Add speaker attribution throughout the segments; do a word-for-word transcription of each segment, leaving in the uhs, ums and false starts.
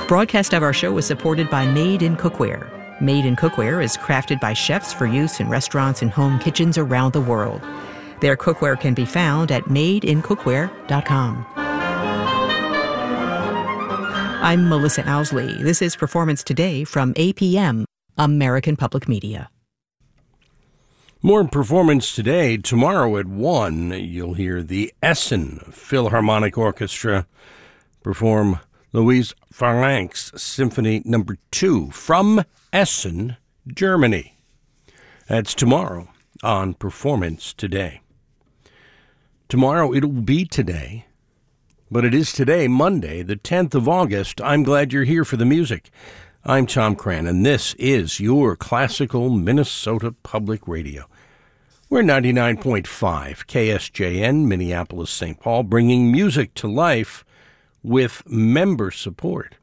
Speaker 1: Broadcast of our show was supported by Made in Cookware. Made in Cookware is crafted by chefs for use in restaurants and home kitchens around the world. Their cookware can be found at made in cookware dot com. I'm Melissa Owsley. This is Performance Today from A P M, American Public Media.
Speaker 2: More Performance Today. Tomorrow at one, you'll hear the Essen Philharmonic Orchestra perform Louise Farrank's Symphony Number two from Essen, Germany. That's tomorrow on Performance Today. Tomorrow it'll be today, but it is today, Monday, the tenth of August. I'm glad you're here for the music. I'm Tom Cran, and this is your classical Minnesota Public Radio. We're ninety-nine point five K S J N, Minneapolis, Saint Paul, bringing music to life with member support.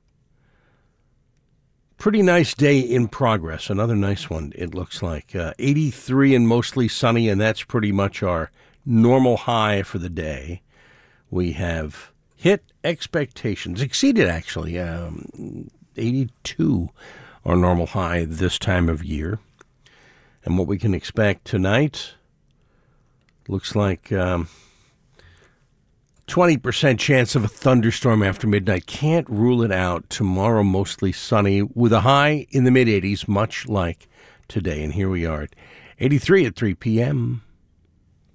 Speaker 2: Pretty nice day in progress. Another nice one, it looks like. Uh, eighty-three and mostly sunny, and that's pretty much our normal high for the day. We have hit expectations, exceeded actually, um, eighty-two, our normal high this time of year. And what we can expect tonight looks like um, twenty percent chance of a thunderstorm after midnight. Can't rule it out. Tomorrow mostly sunny with a high in the mid-eighties, much like today. And here we are at eighty-three at three p.m.